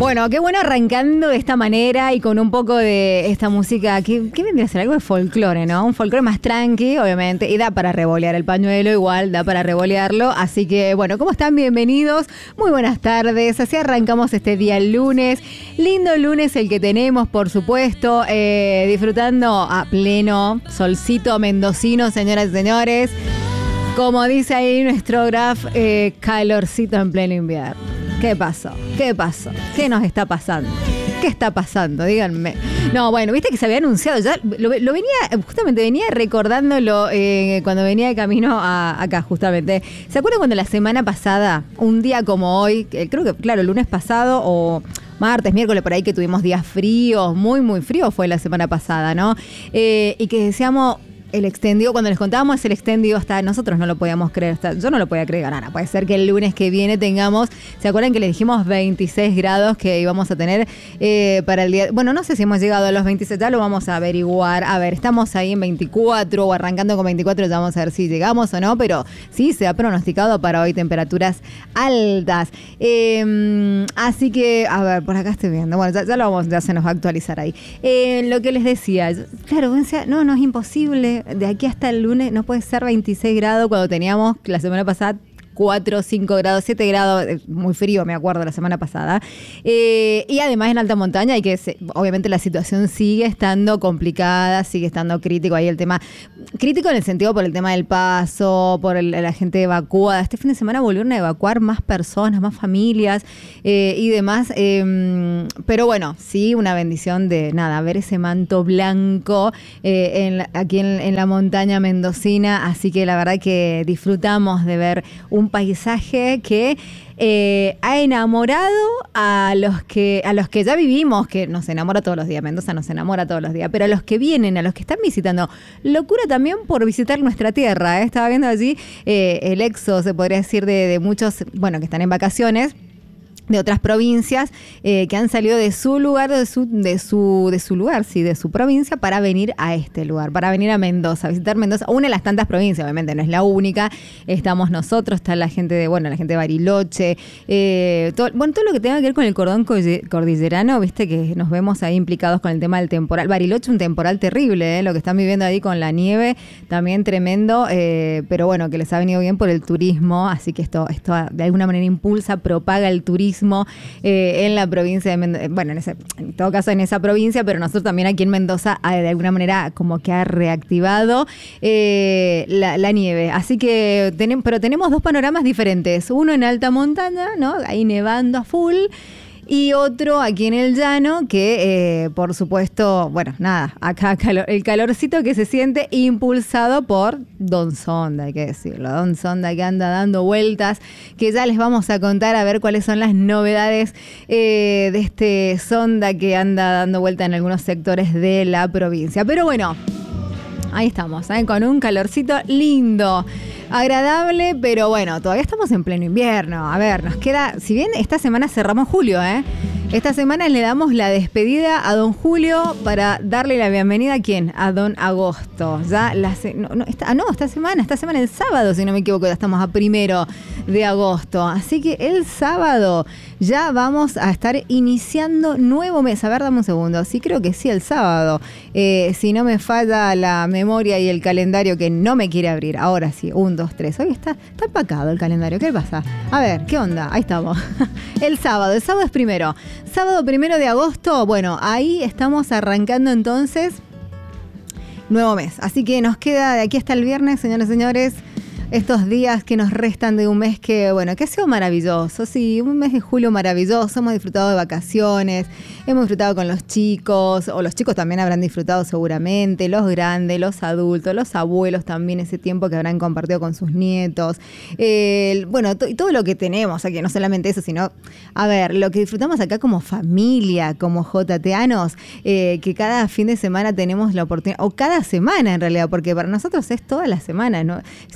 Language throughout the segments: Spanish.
Bueno, qué bueno arrancando de esta manera y con un poco de esta música. ¿Qué vendría a ser? Algo de folclore, ¿no? Un folclore más tranqui, obviamente, y da para revolear el pañuelo, igual da para revolearlo. Así que, bueno, ¿cómo están? Bienvenidos. Muy buenas tardes. Así arrancamos este día el lunes. Lindo lunes el que tenemos, por supuesto. Disfrutando a pleno solcito mendocino, señoras y señores. Como dice ahí nuestro graph, calorcito en pleno invierno. ¿Qué pasó? ¿Qué pasó? ¿Qué nos está pasando? ¿Qué está pasando? Díganme. No, bueno, viste que se había anunciado, ya lo venía, justamente venía recordándolo cuando venía de camino acá, justamente. ¿Se acuerdan cuando la semana pasada, un día como hoy, creo que, claro, el lunes pasado o martes, miércoles, por ahí que tuvimos días fríos, muy, muy frío fue la semana pasada, ¿no? Y que decíamos... El extendido, cuando les contábamos el extendido, hasta nosotros no lo podíamos creer, yo no lo podía creer, nada, puede ser que el lunes que viene tengamos, ¿se acuerdan que le dijimos 26 grados que íbamos a tener para el día? Bueno, no sé si hemos llegado a los 26, ya lo vamos a averiguar, a ver, estamos ahí en 24 o arrancando con 24, ya vamos a ver si llegamos o no, pero sí, se ha pronosticado para hoy temperaturas altas, así que, a ver, por acá estoy viendo, bueno, ya lo vamos, ya se nos va a actualizar ahí. Lo que les decía, claro, no es imposible. De aquí hasta el lunes no puede ser 26 grados cuando teníamos la semana pasada 4, 5 grados, 7 grados, muy frío, me acuerdo, la semana pasada. Y además en alta montaña, obviamente la situación sigue estando complicada, sigue estando crítico ahí el tema. Crítico en el sentido por el tema del paso, por la gente evacuada. Este fin de semana volvieron a evacuar más personas, más familias y demás. Pero bueno, sí, una bendición de nada, ver ese manto blanco aquí en la montaña mendocina. Así que la verdad que disfrutamos de ver un paisaje que ha enamorado a los que ya vivimos, que nos enamora todos los días, Mendoza nos enamora todos los días, pero a los que vienen, a los que están visitando, locura también por visitar nuestra tierra, Estaba viendo allí el éxodo, se podría decir, de muchos, bueno, que están en vacaciones, de otras provincias que han salido de su lugar, de su lugar, sí, de su provincia, para venir a este lugar, para venir a Mendoza, a visitar Mendoza, una de las tantas provincias, obviamente no es la única, estamos nosotros, está la gente de Bariloche, todo lo que tenga que ver con el cordón cordillerano, viste que nos vemos ahí implicados con el tema del temporal. Bariloche, un temporal terrible, lo que están viviendo ahí con la nieve, también tremendo, pero bueno, que les ha venido bien por el turismo, así que esto de alguna manera impulsa, propaga el turismo en la provincia de Mendoza, bueno, en todo caso en esa provincia, pero nosotros también aquí en Mendoza de alguna manera como que ha reactivado la nieve. Así que pero tenemos dos panoramas diferentes, uno en alta montaña, ¿no? Ahí nevando a full, y otro aquí en el llano que, por supuesto, bueno, nada, acá el calorcito que se siente impulsado por Don Sonda, hay que decirlo. Don Sonda que anda dando vueltas, que ya les vamos a contar a ver cuáles son las novedades de este Sonda que anda dando vuelta en algunos sectores de la provincia. Pero bueno, ahí estamos, con un calorcito lindo, agradable, pero bueno, todavía estamos en pleno invierno. A ver, nos queda, si bien esta semana cerramos julio, esta semana le damos la despedida a don Julio para darle la bienvenida a ¿quién? A don Agosto. Ya esta semana el sábado, si no me equivoco, ya estamos a 1 de agosto. Así que el sábado ya vamos a estar iniciando nuevo mes. A ver, dame un segundo. Sí, creo que sí, el sábado. Si no me falla la memoria y el calendario que no me quiere abrir. Ahora sí, 1, 2, 3. Hoy está empacado el calendario. ¿Qué pasa? A ver, ¿qué onda? Ahí estamos. El sábado es 1. Sábado 1 de agosto, bueno, ahí estamos arrancando entonces nuevo mes. Así que nos queda de aquí hasta el viernes, señores y señores, estos días que nos restan de un mes que, bueno, que ha sido maravilloso. Sí, un mes de julio maravilloso. Hemos disfrutado de vacaciones, hemos disfrutado con los chicos, o los chicos también habrán disfrutado seguramente, los grandes, los adultos, los abuelos también, ese tiempo que habrán compartido con sus nietos. Bueno, y todo lo que tenemos aquí, no solamente eso, sino, a ver, lo que disfrutamos acá como familia, como jotateanos, que cada fin de semana tenemos la oportunidad, o cada semana en realidad, porque para nosotros es toda la semana, ¿no? Si bien el fin de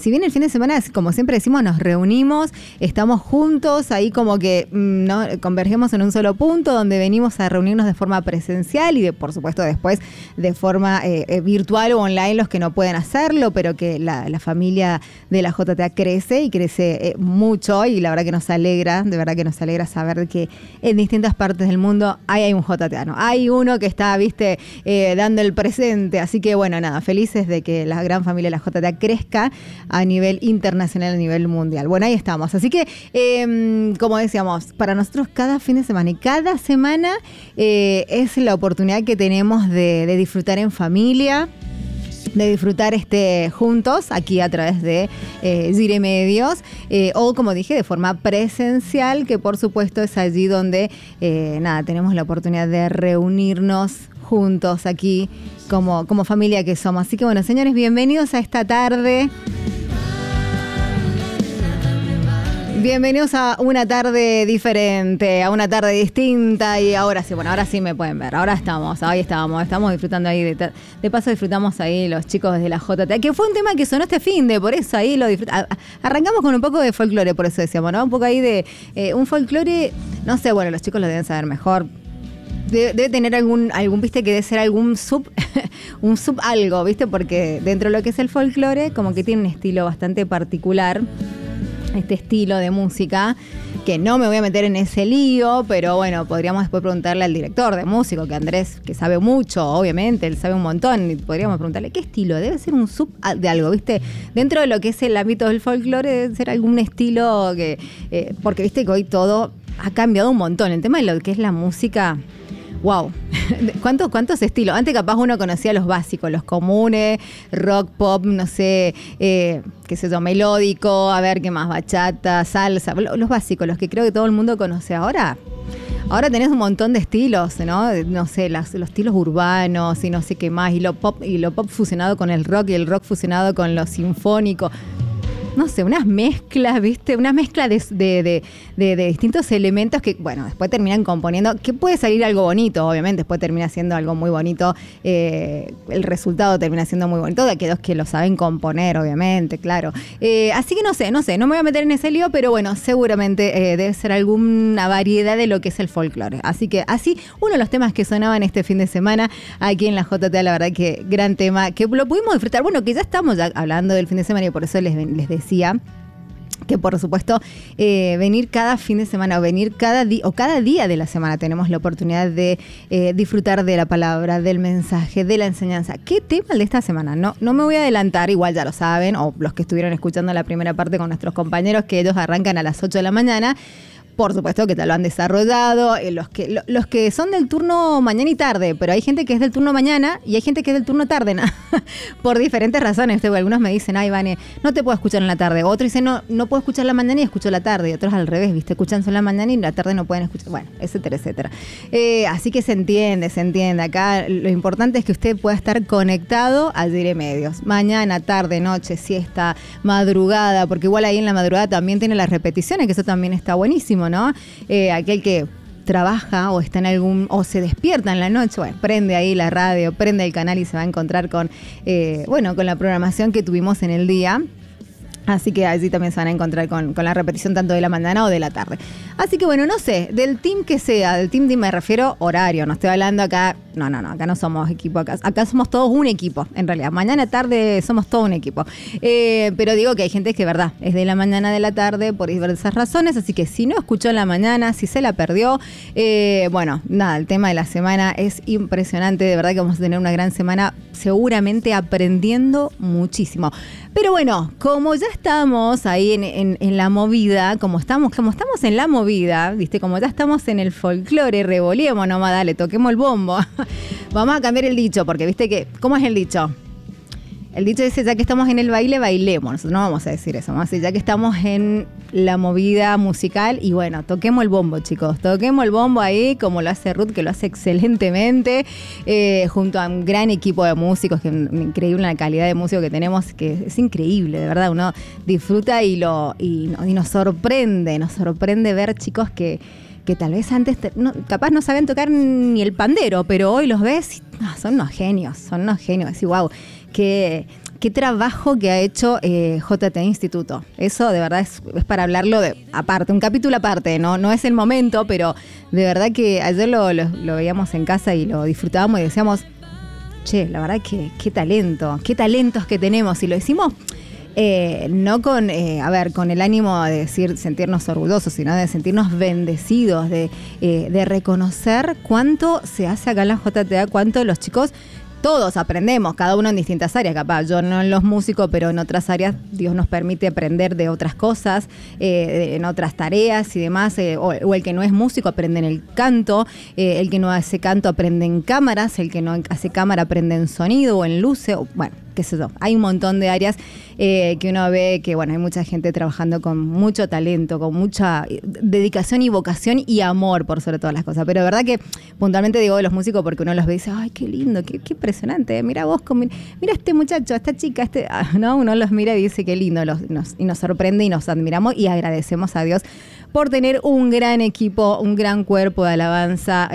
de semana, como siempre decimos, nos reunimos, estamos juntos, ahí como que ¿no? Convergemos en un solo punto donde venimos a reunirnos de forma presencial y por supuesto después de forma virtual o online los que no pueden hacerlo, pero que la familia de la JTA crece y crece mucho y la verdad que nos alegra, de verdad que nos alegra saber que en distintas partes del mundo hay un JTA, ¿no? Hay uno que está, viste, dando el presente, así que bueno, nada, felices de que la gran familia de la JTA crezca a nivel internacional, a nivel mundial. Bueno, ahí estamos. Así que, como decíamos, para nosotros cada fin de semana y cada semana es la oportunidad que tenemos de disfrutar en familia, de disfrutar juntos aquí a través de Zire Medios o como dije de forma presencial, que por supuesto es allí donde tenemos la oportunidad de reunirnos juntos aquí como familia que somos. Así que bueno, señores, bienvenidos a esta tarde. Bienvenidos a una tarde diferente, a una tarde distinta y ahora sí me pueden ver. Ahora estamos disfrutando ahí, de paso disfrutamos ahí los chicos de la JTA, que fue un tema que sonó este finde, por eso ahí lo disfrutamos. Arrancamos con un poco de folclore, por eso decíamos, ¿no? Un poco ahí de un folclore, no sé, bueno, los chicos lo deben saber mejor. Debe tener algún, viste, que debe ser algún un sub algo, viste, porque dentro de lo que es el folclore, como que tiene un estilo bastante particular, este estilo de música, que no me voy a meter en ese lío, pero bueno, podríamos después preguntarle al director de músico, que Andrés, que sabe mucho, obviamente, él sabe un montón, y podríamos preguntarle qué estilo, debe ser un sub de algo, viste, dentro de lo que es el ámbito del folclore, debe ser algún estilo que, porque viste que hoy todo ha cambiado un montón, el tema de lo que es la música. Wow, ¿Cuántos estilos? Antes capaz uno conocía los básicos, los comunes, rock, pop, no sé, qué sé yo, melódico, a ver qué más, bachata, salsa, los básicos, los que creo que todo el mundo conoce ahora. Ahora tenés un montón de estilos, ¿no? No sé, los estilos urbanos y no sé qué más, y lo pop fusionado con el rock y el rock fusionado con lo sinfónico. No sé, unas mezclas, ¿viste? Una mezcla de distintos elementos que, bueno, después terminan componiendo, que puede salir algo bonito, obviamente, después termina siendo algo muy bonito, el resultado termina siendo muy bonito de aquellos que lo saben componer, obviamente, claro. Así que no sé, no me voy a meter en ese lío, pero bueno, seguramente debe ser alguna variedad de lo que es el folclore. Así que así, uno de los temas que sonaban este fin de semana aquí en la JTA, la verdad que gran tema, que lo pudimos disfrutar, bueno, que ya estamos ya hablando del fin de semana y por eso les decía que por supuesto venir cada fin de semana o venir cada día de la semana tenemos la oportunidad de disfrutar de la palabra, del mensaje, de la enseñanza. ¿Qué tema el de esta semana? No me voy a adelantar, igual ya lo saben, o los que estuvieron escuchando la primera parte con nuestros compañeros, que ellos arrancan a las 8 de la mañana. Por supuesto que te lo han desarrollado, los que son del turno mañana y tarde, pero hay gente que es del turno mañana y hay gente que es del turno tarde, ¿no? Por diferentes razones. Algunos me dicen, ay, Vane, no te puedo escuchar en la tarde. Otros dicen, no puedo escuchar la mañana y escucho la tarde. Y otros al revés, ¿viste? Escuchan solo la mañana y en la tarde no pueden escuchar. Bueno, etcétera, etcétera. Así que se entiende. Acá lo importante es que usted pueda estar conectado a Zire Medios. Mañana, tarde, noche, siesta, madrugada, porque igual ahí en la madrugada también tiene las repeticiones, que eso también está buenísimo, ¿no? Aquel que trabaja o está en o se despierta en la noche, bueno, prende ahí la radio, prende el canal y se va a encontrar con la programación que tuvimos en el día. Así que allí también se van a encontrar con la repetición tanto de la mañana o de la tarde. Así que bueno, no sé, del team que sea, del team me refiero horario, no estoy hablando acá, no, acá no somos equipo, acá somos todos un equipo, en realidad, mañana, tarde somos todo un equipo. Pero digo que hay gente que, verdad, es de la mañana, de la tarde, por diversas razones, así que si no escuchó en la mañana, si se la perdió, bueno, nada, el tema de la semana es impresionante, de verdad que vamos a tener una gran semana, seguramente aprendiendo muchísimo. Pero bueno, como ya estamos ahí en la movida, como estamos en la movida, ¿viste? Como ya estamos en el folclore, revoleemos nomás, dale, toquemos el bombo. Vamos a cambiar el dicho, porque viste que, ¿cómo es el dicho? El dicho dice, ya que estamos en el baile, bailemos. Nosotros no vamos a decir eso, vamos a decir, ya que estamos en la movida musical, y bueno, toquemos el bombo, chicos. Toquemos el bombo ahí, como lo hace Ruth, que lo hace excelentemente, junto a un gran equipo de músicos, que es increíble la calidad de músicos que tenemos, que es increíble, de verdad. Uno disfruta y nos sorprende ver chicos que tal vez antes capaz no sabían tocar ni el pandero, pero hoy los ves y son unos genios. Así, wow, que qué trabajo que ha hecho JT Instituto. Eso de verdad es para hablarlo aparte, un capítulo aparte, no es el momento, pero de verdad que ayer lo veíamos en casa y lo disfrutábamos y decíamos, che, la verdad que qué talentos que tenemos, y lo decimos no con el ánimo de decir sentirnos orgullosos, sino de sentirnos bendecidos, de reconocer cuánto se hace acá en la JTA, cuánto los chicos todos aprendemos, cada uno en distintas áreas, capaz yo no en los músicos, pero en otras áreas Dios nos permite aprender de otras cosas, en otras tareas y demás, o el que no es músico aprende en el canto, el que no hace canto aprende en cámaras, el que no hace cámara aprende en sonido o en luces, bueno, qué sé yo, hay un montón de áreas que uno ve que, bueno, hay mucha gente trabajando con mucho talento, con mucha dedicación y vocación y amor por sobre todas las cosas. Pero de verdad que puntualmente digo de los músicos porque uno los ve y dice, ay, qué lindo, qué impresionante, mira vos, mira este muchacho, esta chica, ¿no? Uno los mira y dice qué lindo, y nos sorprende y nos admiramos y agradecemos a Dios por tener un gran equipo, un gran cuerpo de alabanza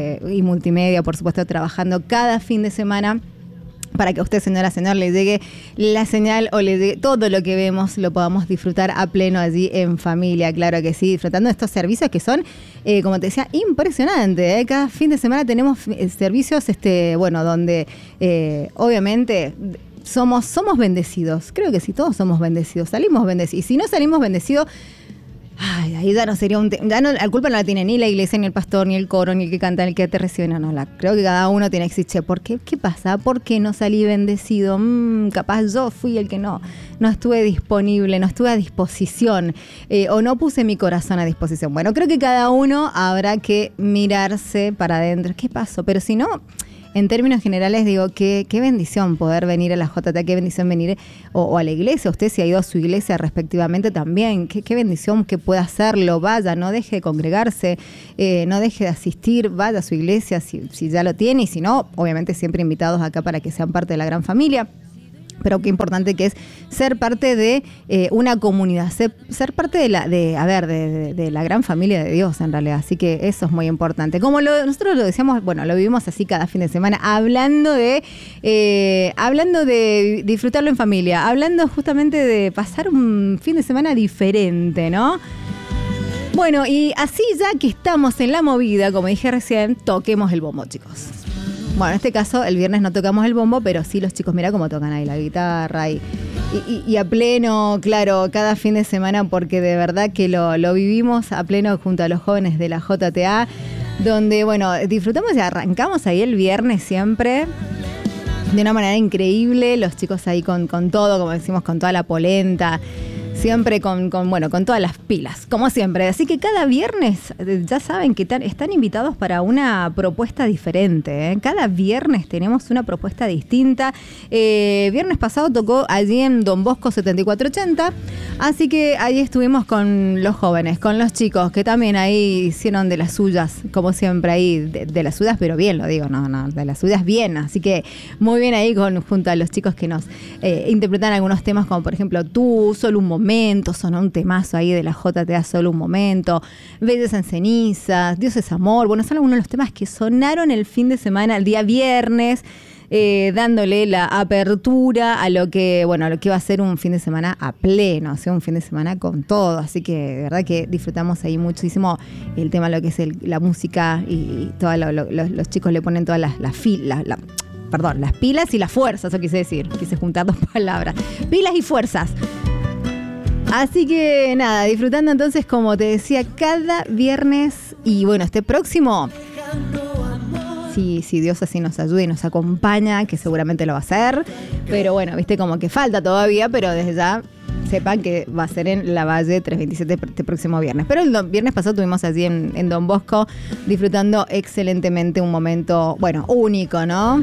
y multimedia, por supuesto, trabajando cada fin de semana para que a usted, señora, señor, le llegue la señal o le llegue todo lo que vemos, lo podamos disfrutar a pleno allí en familia, claro que sí, disfrutando de estos servicios que son, como te decía, impresionantes. Cada fin de semana tenemos servicios, donde obviamente somos bendecidos. Creo que sí, todos somos bendecidos, salimos bendecidos. Y si no salimos bendecidos, ay, ahí ya no sería la culpa no la tiene ni la iglesia, ni el pastor, ni el coro, ni el que canta, ni el que te recibe. Creo que cada uno tiene que decir, che, ¿por qué? ¿Qué pasa? ¿Por qué no salí bendecido? Capaz yo fui el que no estuve disponible, no estuve a disposición, o no puse mi corazón a disposición. Bueno, creo que cada uno habrá que mirarse para adentro. ¿Qué pasó? Pero si no, en términos generales digo, qué bendición poder venir a la JTA, qué bendición venir o a la iglesia. Usted si ha ido a su iglesia respectivamente también, qué bendición que pueda hacerlo, vaya, no deje de congregarse, no deje de asistir, vaya a su iglesia si ya lo tiene, y si no, obviamente siempre invitados acá para que sean parte de la gran familia. Pero qué importante que es ser parte de una comunidad, ser parte de la gran familia de Dios en realidad. Así que eso es muy importante. Como nosotros lo decíamos, bueno, lo vivimos así cada fin de semana, hablando de disfrutarlo en familia, hablando justamente de pasar un fin de semana diferente, ¿no? Bueno, y así ya que estamos en la movida, como dije recién, toquemos el bombo, chicos. Bueno, en este caso, el viernes no tocamos el bombo, pero sí los chicos, mirá cómo tocan ahí la guitarra y a pleno, claro, cada fin de semana, porque de verdad que lo vivimos a pleno junto a los jóvenes de la JTA, donde, bueno, disfrutamos y arrancamos ahí el viernes siempre de una manera increíble, los chicos ahí con todo, como decimos, con toda la polenta, siempre con todas las pilas, como siempre. Así que cada viernes, ya saben que están invitados para una propuesta diferente, ¿eh? Cada viernes tenemos una propuesta distinta. Viernes pasado tocó allí en Don Bosco 7480, así que ahí estuvimos con los jóvenes, con los chicos, que también ahí hicieron de las suyas, como siempre ahí, de las suyas, pero bien, lo digo, no, de las suyas bien. Así que muy bien ahí junto a los chicos que nos interpretan algunos temas, como por ejemplo Tú, Solo un Momento, sonó un temazo ahí de la JTA, Solo un Momento, Bellas en Cenizas, Dios es Amor. Bueno, son algunos de los temas que sonaron el fin de semana, el día viernes, dándole la apertura a lo que va a ser un fin de semana a pleno, o sea, un fin de semana con todo. Así que de verdad que disfrutamos ahí muchísimo el tema, lo que es la música, y todos los chicos le ponen todas las pilas y las fuerzas, eso quise decir, quise juntar dos palabras, pilas y fuerzas. Así que nada, disfrutando entonces, como te decía, cada viernes. Y bueno, este próximo, si Dios así nos ayuda y nos acompaña, que seguramente lo va a hacer, pero bueno, viste, como que falta todavía, pero desde ya sepan que va a ser en La Valle 327 este próximo viernes. Pero el viernes pasado estuvimos allí en Don Bosco disfrutando excelentemente un momento, bueno, único, ¿no?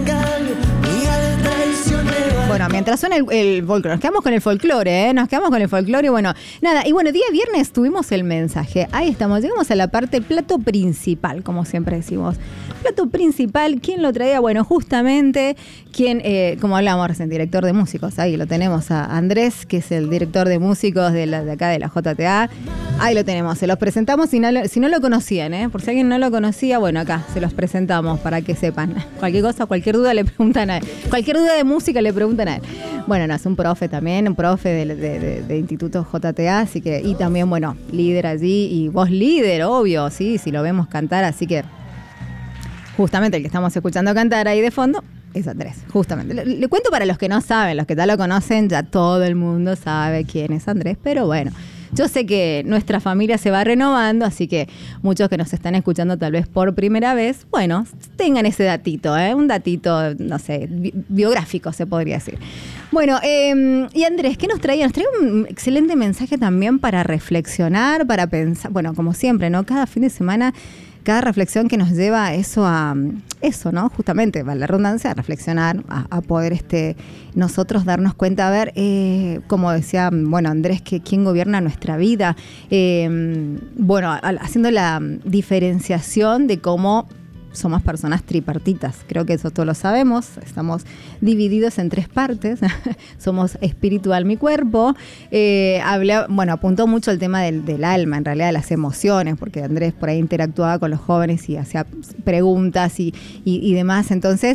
Bueno, mientras suena el folclore, nos quedamos con el folclore, y bueno, nada, y bueno, día viernes tuvimos el mensaje, ahí estamos, llegamos a la parte plato principal, como siempre decimos. Plato principal, ¿quién lo traía? Bueno, justamente, como hablábamos recién, director de músicos, ahí lo tenemos a Andrés, que es el director de músicos de acá de la JTA, ahí lo tenemos, se los presentamos, si no lo conocían, por si alguien no lo conocía, bueno, acá se los presentamos para que sepan, cualquier cosa, cualquier duda le preguntan cualquier duda de música le preguntan preguntan a él. Bueno, no, es un profe también, un profe de Instituto JTA, así que, y también, bueno, líder allí, y vos líder, obvio, sí, si lo vemos cantar, así que justamente el que estamos escuchando cantar ahí de fondo es Andrés, justamente. Le cuento para los que no saben, los que ya lo conocen, ya todo el mundo sabe quién es Andrés, pero bueno, yo sé que nuestra familia se va renovando, así que muchos que nos están escuchando tal vez por primera vez, bueno, tengan ese datito, un datito, no sé, biográfico se podría decir. Bueno, y Andrés, ¿qué nos traía? Nos traía un excelente mensaje también para reflexionar, para pensar, bueno, como siempre, ¿no? Cada fin de semana, cada reflexión que nos lleva a eso, ¿no? Justamente, para la redundancia, a reflexionar, a poder nosotros darnos cuenta, a ver, como decía, bueno, Andrés, que quién gobierna nuestra vida, bueno, haciendo la diferenciación de cómo somos personas tripartitas. Creo que eso todos lo sabemos. Estamos divididos en 3 partes. Somos espíritu, alma y cuerpo. Apuntó mucho el tema del alma, en realidad de las emociones, porque Andrés por ahí interactuaba con los jóvenes y hacía preguntas y demás. Entonces,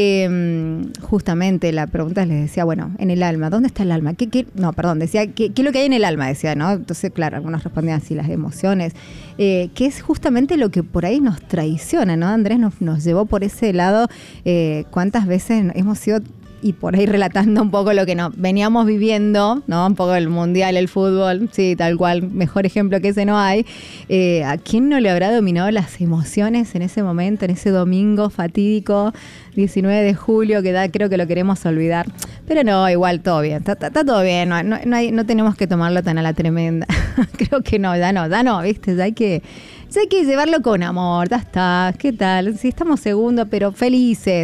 justamente la pregunta les decía, bueno, en el alma, ¿dónde está el alma? Decía, ¿qué es lo que hay en el alma? Decía, ¿no? Entonces, claro, algunos respondían así, las emociones, que es justamente lo que por ahí nos traiciona, ¿no? Andrés nos llevó por ese lado, cuántas veces hemos sido, y por ahí relatando un poco lo que nos veníamos viviendo, ¿no? Un poco el mundial, el fútbol, sí, tal cual, mejor ejemplo que ese no hay. ¿A quién no le habrá dominado las emociones en ese momento, en ese domingo fatídico, 19 de julio, que creo que lo queremos olvidar? Pero no, igual todo bien, está todo bien, no tenemos que tomarlo tan a la tremenda. Creo que no, ya no, ¿viste? Ya hay que llevarlo con amor, ya está, ¿qué tal? Sí, estamos segundos, pero felices.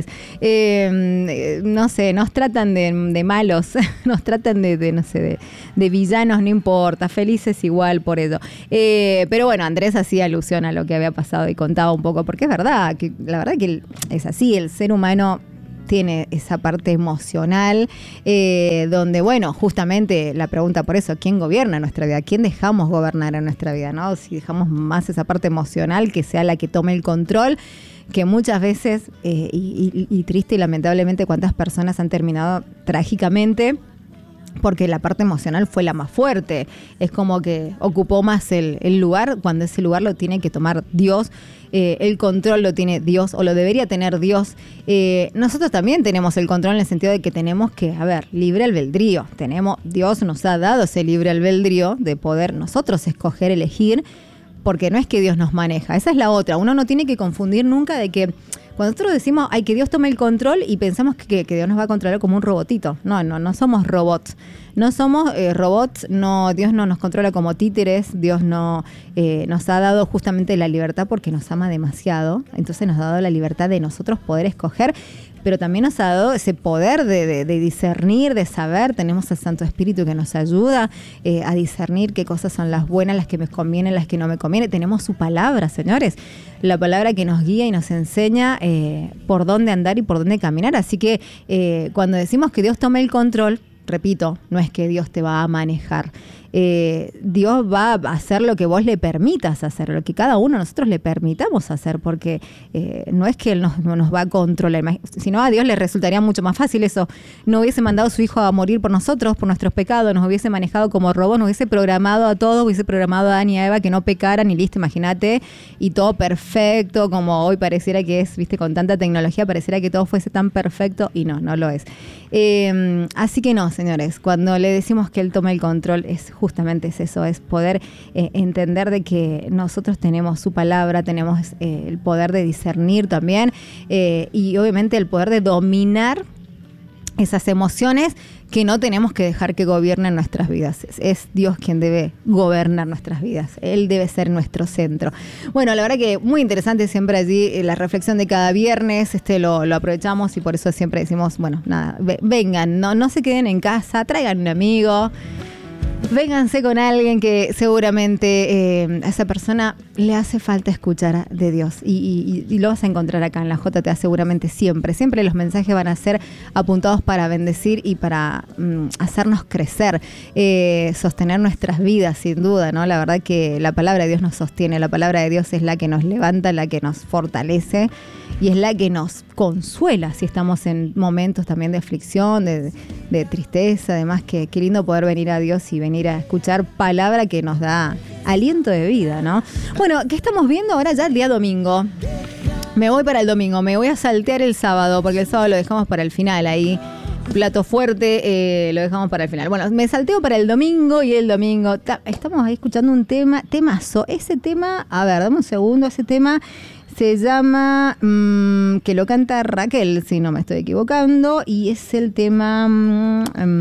No sé, nos tratan de malos, nos tratan de villanos, no importa, felices igual por eso. Pero bueno, Andrés hacía alusión a lo que había pasado y contaba un poco, porque es verdad, que la verdad que es así, el ser humano tiene esa parte emocional, donde, bueno, justamente la pregunta por eso, ¿quién gobierna nuestra vida? ¿Quién dejamos gobernar en nuestra vida? ¿No? Si dejamos más esa parte emocional, que sea la que tome el control, que muchas veces, y triste y lamentablemente, cuántas personas han terminado trágicamente, porque la parte emocional fue la más fuerte. Es como que ocupó más el lugar, cuando ese lugar lo tiene que tomar Dios, el control lo tiene Dios, o lo debería tener Dios. Nosotros también tenemos el control en el sentido de que tenemos que, libre albedrío. Dios nos ha dado ese libre albedrío de poder nosotros escoger, elegir, porque no es que Dios nos maneja. Esa es la otra. Uno no tiene que confundir nunca de que cuando nosotros decimos, que Dios tome el control, y pensamos que Dios nos va a controlar como un robotito. No somos robots. No somos robots, no, Dios no nos controla como títeres, Dios no nos ha dado justamente la libertad porque nos ama demasiado. Entonces nos ha dado la libertad de nosotros poder escoger, pero también nos ha dado ese poder de discernir, de saber. Tenemos al Santo Espíritu que nos ayuda a discernir qué cosas son las buenas, las que me convienen, las que no me convienen. Tenemos su palabra, señores, la palabra que nos guía y nos enseña por dónde andar y por dónde caminar. Así que cuando decimos que Dios tome el control, repito, no es que Dios te va a manejar. Dios va a hacer lo que vos le permitas hacer, lo que cada uno de nosotros le permitamos hacer, porque no es que Él nos va a controlar. Si no, a Dios le resultaría mucho más fácil eso. No hubiese mandado a su Hijo a morir por nosotros, por nuestros pecados, nos hubiese manejado como robots, nos hubiese programado a todos, hubiese programado a Adán y a Eva que no pecaran y listo, imagínate, y todo perfecto, como hoy pareciera que es, viste, con tanta tecnología, pareciera que todo fuese tan perfecto, y no lo es. Así que no, señores, cuando le decimos que Él toma el control, justamente es eso, es poder entender de que nosotros tenemos su palabra, tenemos el poder de discernir también, y obviamente el poder de dominar esas emociones que no tenemos que dejar que gobiernen nuestras vidas. Es Dios quien debe gobernar nuestras vidas. Él debe ser nuestro centro. Bueno, la verdad que muy interesante siempre allí la reflexión de cada viernes. Lo aprovechamos y por eso siempre decimos, bueno, nada, vengan, no se queden en casa, traigan un amigo. Vénganse con alguien que seguramente a esa persona le hace falta escuchar de Dios y lo vas a encontrar acá en la JTA seguramente siempre los mensajes van a ser apuntados para bendecir y para hacernos crecer, sostener nuestras vidas sin duda, ¿no? La verdad que la palabra de Dios nos sostiene, la palabra de Dios es la que nos levanta, la que nos fortalece y es la que nos consuela si estamos en momentos también de aflicción, de tristeza, además que qué lindo poder venir a Dios y venir a escuchar palabra que nos da aliento de vida, ¿no? Bueno, ¿qué estamos viendo ahora ya el día domingo? Me voy para el domingo, me voy a saltear el sábado, porque el sábado lo dejamos para el final ahí. Plato fuerte, lo dejamos para el final. Bueno, me salteo para el domingo y el domingo estamos ahí escuchando un temazo. Ese tema, a ver, dame un segundo, ese tema se llama que lo canta Raquel, si no me estoy equivocando, y es el tema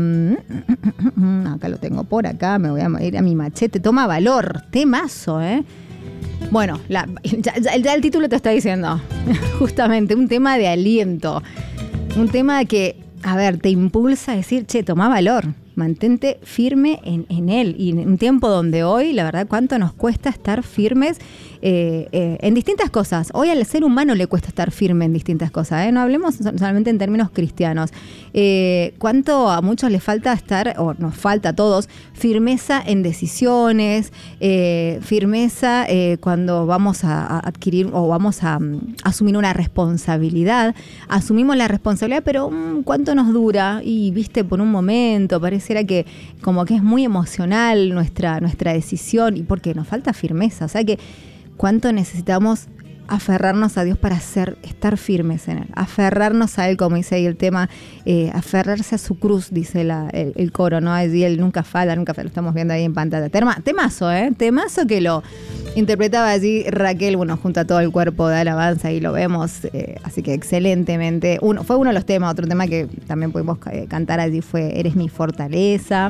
acá lo tengo por acá, me voy a ir a mi machete, Toma Valor, temazo, bueno, ya el título te está diciendo, justamente, un tema de aliento, un tema que, a ver, te impulsa a decir, che, toma valor, mantente firme en él. Y en un tiempo donde hoy, la verdad, cuánto nos cuesta estar firmes en distintas cosas. Hoy al ser humano le cuesta estar firme en distintas cosas, no hablemos solamente en términos cristianos. Cuánto a muchos les falta estar, o nos falta a todos, firmeza en decisiones, firmeza cuando vamos a adquirir o vamos a asumir una responsabilidad. Asumimos la responsabilidad, pero ¿cuánto nos dura? Y viste, por un momento pareciera que como que es muy emocional nuestra decisión, y porque nos falta firmeza. O sea que cuánto necesitamos aferrarnos a Dios para estar firmes en Él, aferrarnos a Él, como dice ahí el tema, aferrarse a su cruz, dice el coro, ¿no? Allí Él nunca falla, lo estamos viendo ahí en pantalla. Temazo, temazo que lo interpretaba allí Raquel, bueno, junto a todo el cuerpo de alabanza, y lo vemos, así que excelentemente. Fue uno de los temas, otro tema que también pudimos cantar allí fue Eres mi fortaleza.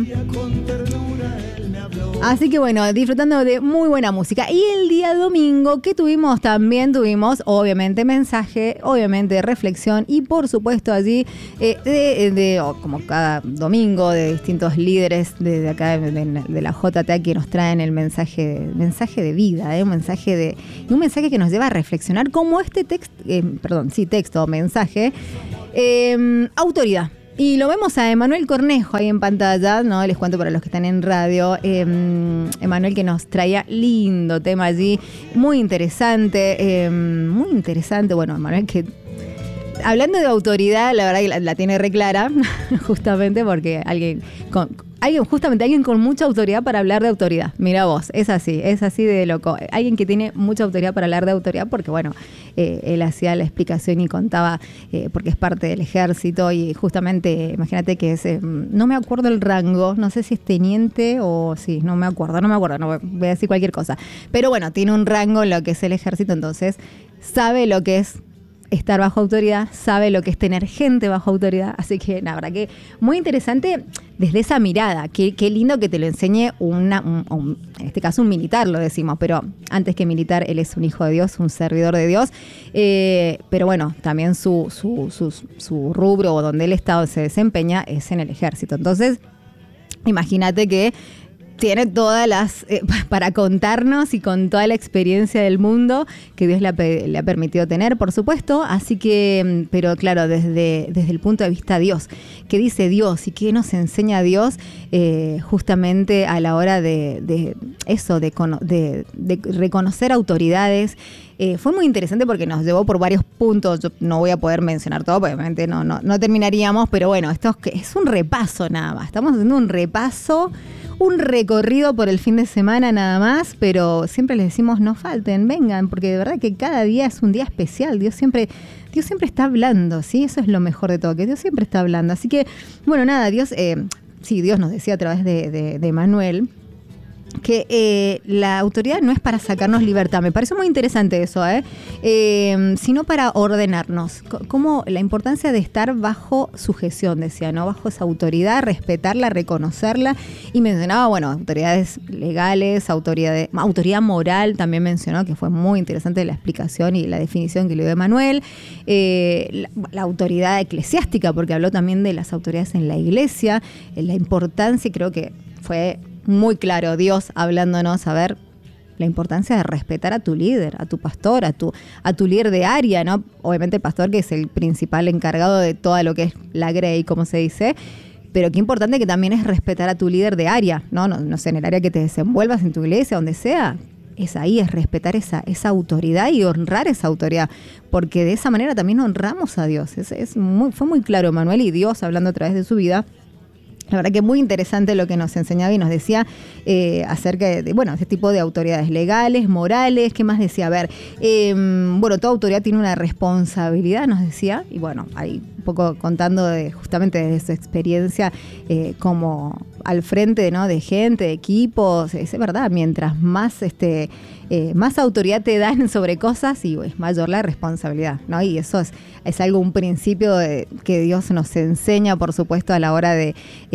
Así que bueno, disfrutando de muy buena música. Y el día domingo, ¿qué tuvimos? También tuvimos, obviamente, mensaje, obviamente, reflexión y, por supuesto, allí, como cada domingo, de distintos líderes de acá, de la JTA, que nos traen el mensaje de vida, un mensaje que nos lleva a reflexionar como este mensaje, autoridad. Y lo vemos a Emanuel Cornejo ahí en pantalla, ¿no? Les cuento para los que están en radio. Emanuel, que nos traía lindo tema allí, muy interesante, Bueno, Emanuel, que hablando de autoridad, la verdad que la tiene re clara, justamente porque alguien con mucha autoridad para hablar de autoridad. Mira vos, es así de loco. Alguien que tiene mucha autoridad para hablar de autoridad, porque bueno, él hacía la explicación y contaba, porque es parte del ejército, y justamente, imagínate que es, no me acuerdo el rango, no sé si es teniente o sí, no me acuerdo, no voy a decir cualquier cosa. Pero bueno, tiene un rango en lo que es el ejército, entonces sabe lo que es estar bajo autoridad, sabe lo que es tener gente bajo autoridad, así que la verdad que muy interesante desde esa mirada. Qué lindo que te lo enseñe en este caso un militar, lo decimos, pero antes que militar, él es un hijo de Dios, un servidor de Dios, pero bueno, también su rubro o donde él se desempeña es en el ejército. Entonces, imagínate que tiene todas las, para contarnos y con toda la experiencia del mundo que Dios le ha permitido tener, por supuesto. Así que, pero claro, desde el punto de vista de Dios. ¿Qué dice Dios y qué nos enseña Dios justamente a la hora de reconocer autoridades? Fue muy interesante porque nos llevó por varios puntos. Yo no voy a poder mencionar todo, obviamente no terminaríamos, pero bueno, esto es un repaso nada más. Estamos haciendo un repaso, un recorrido por el fin de semana nada más, pero siempre les decimos no falten, vengan, porque de verdad que cada día es un día especial. Dios siempre está hablando, ¿sí? Eso es lo mejor de todo, que Dios siempre está hablando. Así que, bueno, nada, Dios nos decía a través de Manuel que la autoridad no es para sacarnos libertad. Me parece muy interesante eso, sino para ordenarnos. Como la importancia de estar bajo sujeción, decía, ¿no? Bajo esa autoridad, respetarla, reconocerla. Y mencionaba, bueno, autoridades legales, autoridad moral, también mencionó, que fue muy interesante la explicación y la definición que le dio Manuel. La autoridad eclesiástica, porque habló también de las autoridades en la iglesia, la importancia, y creo que fue muy claro Dios hablándonos, a ver, la importancia de respetar a tu líder, a tu pastor, a tu líder de área, ¿no? Obviamente el pastor, que es el principal encargado de todo lo que es la grey, como se dice, pero qué importante que también es respetar a tu líder de área, ¿no? No sé, en el área que te desenvuelvas, en tu iglesia, donde sea, es ahí, es respetar esa autoridad y honrar esa autoridad, porque de esa manera también honramos a Dios. Fue muy claro Manuel, y Dios hablando a través de su vida. La verdad que muy interesante lo que nos enseñaba y nos decía acerca de este tipo de autoridades legales, morales. ¿Qué más decía? A ver, toda autoridad tiene una responsabilidad, nos decía, y bueno, ahí un poco contando justamente desde su experiencia como al frente, ¿no?, de gente, de equipos. Es verdad, mientras más más autoridad te dan sobre cosas, y es mayor la responsabilidad, ¿no? Y eso es algo, un principio que Dios nos enseña, por supuesto, a la hora de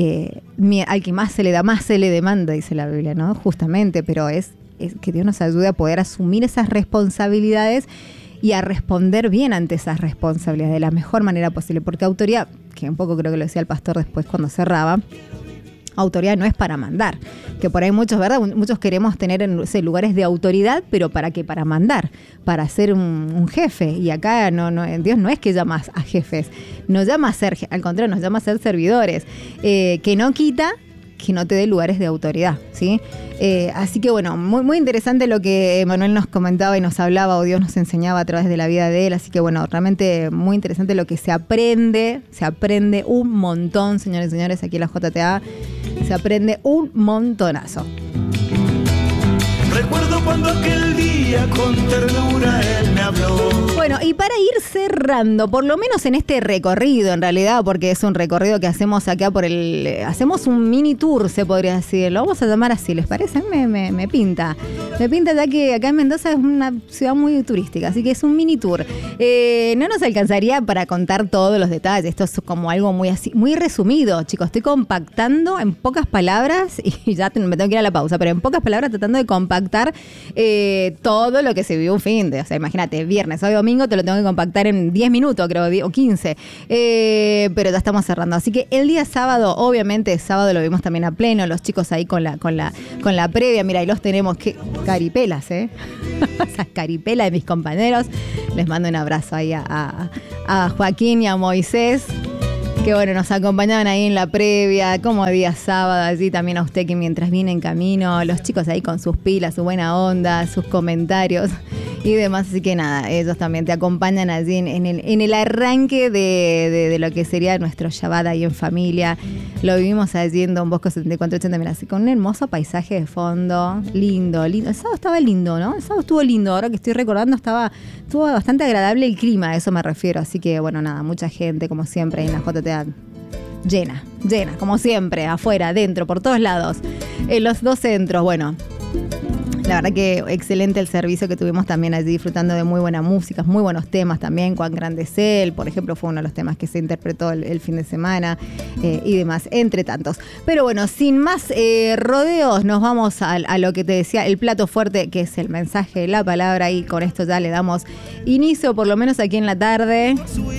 al que más se le da, más se le demanda, dice la Biblia, ¿no? Justamente, pero es que Dios nos ayude a poder asumir esas responsabilidades y a responder bien ante esas responsabilidades de la mejor manera posible, porque autoridad, que un poco creo que lo decía el pastor después cuando cerraba, autoridad no es para mandar, que por ahí muchos, ¿verdad? Muchos queremos tener lugares de autoridad, pero ¿para qué? Para mandar, para ser un jefe. Y acá Dios no es que llama a jefes, nos llama a ser, al contrario, nos llama a ser servidores, que no quita que no te dé lugares de autoridad, ¿sí? Así que bueno, muy, muy interesante lo que Manuel nos comentaba y nos hablaba, o Dios nos enseñaba a través de la vida de él. Así que bueno, realmente muy interesante lo que se aprende un montón, señores y señores, aquí en la JTA se aprende un montonazo. Recuerdo cuando aquel día con ternura él me habló. Bueno, y para ir cerrando, por lo menos en este recorrido, en realidad, porque es un recorrido que hacemos acá hacemos un mini tour, se podría decir, lo vamos a llamar así, ¿les parece? Me pinta. Me pinta, ya que acá en Mendoza es una ciudad muy turística, así que es un mini tour. No nos alcanzaría para contar todos los detalles, esto es como algo muy así, muy resumido, chicos. Estoy compactando en pocas palabras, y ya me tengo que ir a la pausa, pero en pocas palabras tratando de compactar todo lo que se vivió un fin de, o sea, imagínate, viernes, hoy domingo te lo tengo que compactar en 10 minutos, creo, o 15, pero ya estamos cerrando. Así que el día sábado, obviamente, sábado lo vimos también a pleno, los chicos ahí con la previa. Mira, ahí los tenemos, qué caripelas, esas caripelas de mis compañeros. Les mando un abrazo ahí a Joaquín y a Moisés, que bueno, nos acompañaban ahí en la previa, como día sábado, allí también a usted que mientras viene en camino, los chicos ahí con sus pilas, su buena onda, sus comentarios y demás. Así que nada, ellos también te acompañan allí en el arranque de lo que sería nuestro Shabbat ahí en familia. Lo vivimos allí en Don Bosco 7480, mira, así con un hermoso paisaje de fondo, lindo. El sábado estaba lindo, ¿no? El sábado estuvo lindo, ahora que estoy recordando, estuvo bastante agradable el clima, a eso me refiero. Así que bueno, nada, mucha gente, como siempre, ahí en la JTA. Llena, como siempre, afuera, adentro, por todos lados. En los dos centros, bueno, la verdad que excelente el servicio que tuvimos también allí, disfrutando de muy buena música, muy buenos temas también. Cuán grande es él, por ejemplo, fue uno de los temas que se interpretó el fin de semana y demás, entre tantos. Pero bueno, sin más rodeos, nos vamos a lo que te decía, el plato fuerte, que es el mensaje, la palabra, y con esto ya le damos inicio, por lo menos aquí en la tarde,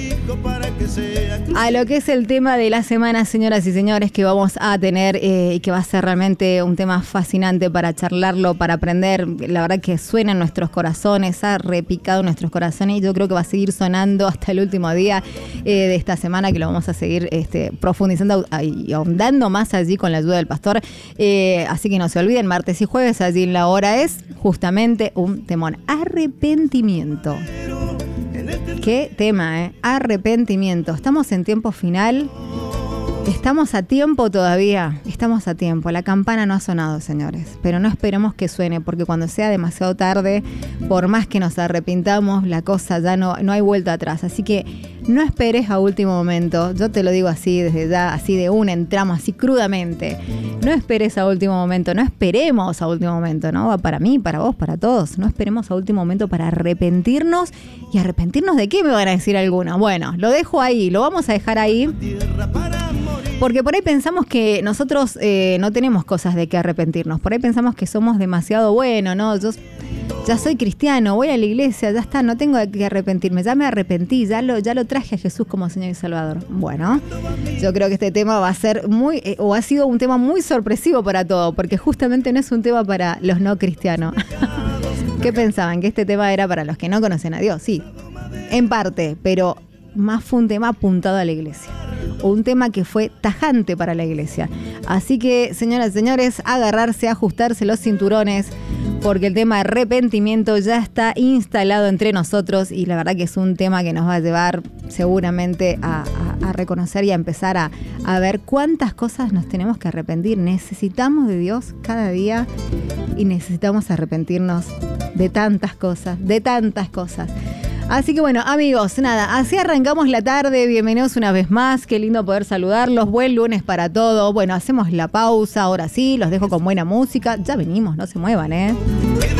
a lo que es el tema de la semana, señoras y señores, que vamos a tener y que va a ser realmente un tema fascinante para charlarlo, para aprender. La verdad que suena en nuestros corazones, ha repicado en nuestros corazones, y yo creo que va a seguir sonando hasta el último día de esta semana, que lo vamos a seguir profundizando y ahondando más allí con la ayuda del pastor. Así que no se olviden, martes y jueves allí en la hora es justamente un temón, arrepentimiento. Qué tema, arrepentimiento. Estamos en tiempo final. Estamos a tiempo todavía. Estamos a tiempo. La campana no ha sonado, señores. Pero no esperemos que suene, porque cuando sea demasiado tarde, por más que nos arrepintamos, la cosa ya no hay vuelta atrás. Así que no esperes a último momento. Yo te lo digo así, desde ya, así de una, entramos así crudamente. No esperes a último momento. No esperemos a último momento, ¿no? Para mí, para vos, para todos. No esperemos a último momento para arrepentirnos. ¿Y arrepentirnos de qué, me van a decir algunos? Bueno, lo dejo ahí. Lo vamos a dejar ahí. Porque por ahí pensamos que nosotros no tenemos cosas de qué arrepentirnos. Por ahí pensamos que somos demasiado buenos, ¿no? Ya soy cristiano, voy a la iglesia, ya está, no tengo que arrepentirme, ya me arrepentí, ya lo traje a Jesús como Señor y Salvador. Bueno, yo creo que este tema va a ser o ha sido un tema muy sorpresivo para todos, porque justamente no es un tema para los no cristianos. ¿Qué pensaban? ¿Que este tema era para los que no conocen a Dios? Sí, en parte, pero más fue un tema apuntado a la iglesia. Un tema que fue tajante para la iglesia. Así que, señoras y señores, agarrarse, ajustarse los cinturones, porque el tema de arrepentimiento ya está instalado entre nosotros y la verdad que es un tema que nos va a llevar seguramente a reconocer y a empezar a ver cuántas cosas nos tenemos que arrepentir. Necesitamos de Dios cada día y necesitamos arrepentirnos de tantas cosas, Así que bueno, amigos, nada, así arrancamos la tarde. Bienvenidos una vez más, qué lindo poder saludarlos. Buen lunes para todos. Bueno, hacemos la pausa, ahora sí, los dejo con buena música. Ya venimos, no se muevan,